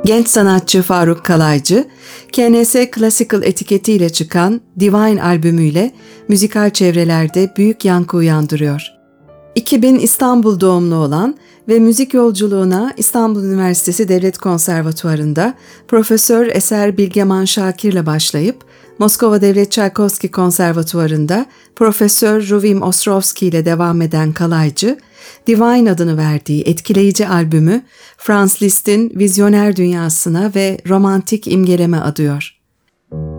Genç sanatçı Faruk Kalaycı, KNS Classical etiketiyle çıkan Divine albümüyle müzikal çevrelerde büyük yankı uyandırıyor. 2000 İstanbul doğumlu olan ve müzik yolculuğuna İstanbul Üniversitesi Devlet Konservatuvarı'nda Profesör Eser Bilgeman Şakir'le başlayıp Moskova Devlet Çaykovski Konservatuvarı'nda Profesör Ruvim Ostrovski ile devam eden Kalaycı, Divine adını verdiği etkileyici albümü Franz Liszt'in vizyoner dünyasına ve romantik imgeleme adıyor.